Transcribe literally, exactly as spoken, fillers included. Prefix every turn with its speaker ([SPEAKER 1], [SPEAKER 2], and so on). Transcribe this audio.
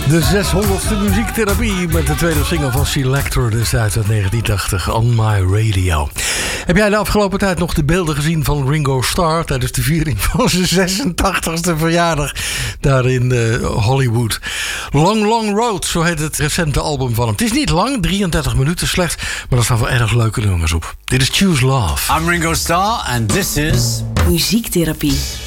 [SPEAKER 1] De zeshonderdste muziektherapie met de tweede single van Selector destijds uit negentien tachtig, On My Radio. Heb jij de afgelopen tijd nog de beelden gezien van Ringo Starr tijdens de viering van zijn zesentachtigste verjaardag daar in uh, Hollywood? Long Long Road, zo heet het recente album van hem. Het is niet lang, drieëndertig minuten slechts, maar er staan wel erg leuke nummers op. Dit is Choose Love.
[SPEAKER 2] I'm Ringo Starr and this is
[SPEAKER 3] Muziektherapie.